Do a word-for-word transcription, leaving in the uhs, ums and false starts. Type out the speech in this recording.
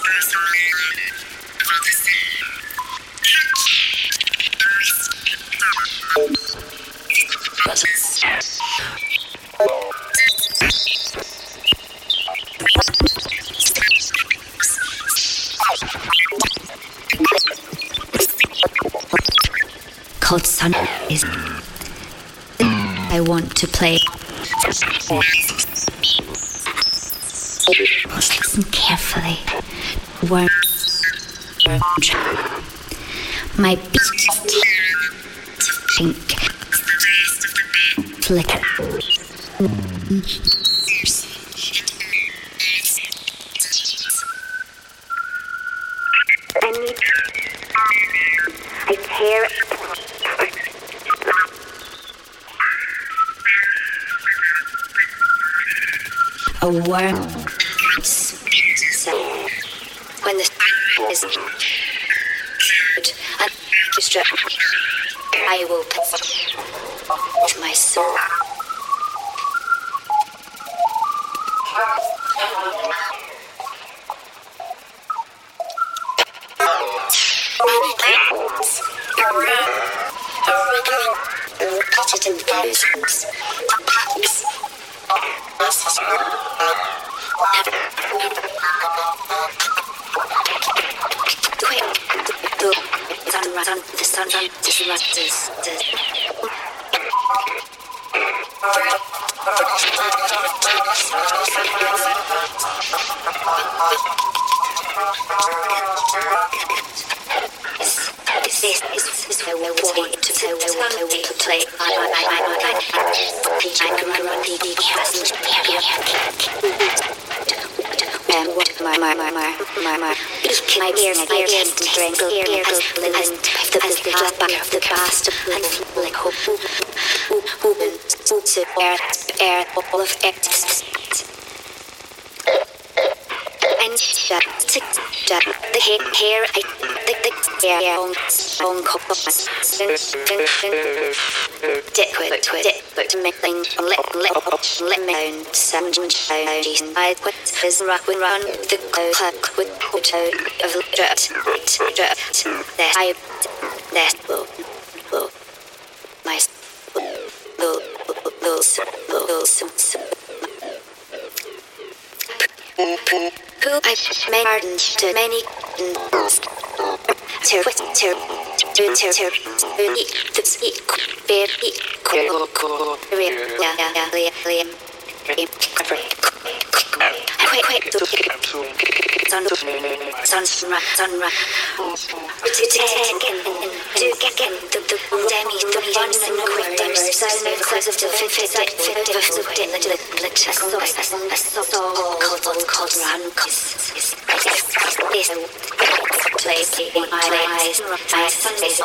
Called Sun is I want to play. Listen carefully. Worm. My beat. Pink. Flicker. I need. I tear. A worm. When the is good and extra, I will put my soul. Repeated in thousands. Quick, the sun, sun, the sun, sun, disrupts This is this where we want to play. Where we want to play. I I I I I I can run the the cast. And what my my my my my my. Can I hear my ears to drink ear and the the back of the past and like hope hope hope to air air all of it. And shut the hair hair I the the air on on cop dick with dick but to make things let let let me down sound and I quit his run run the clock with photo of dirt dirt that I that will will my will will will who I made garden to many to to to to to to eat to eat bear eat cool cool yeah yeah yeah yeah quick quick to sun sun sun sun to take and to get the the demi the one and quick times so close of the fit fit fit the the the chest so so cold cold run is is place my eyes my Sundays